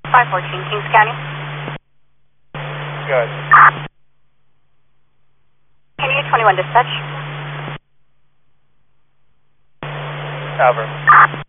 514, Kings County. Good. Can 21 dispatch? Over.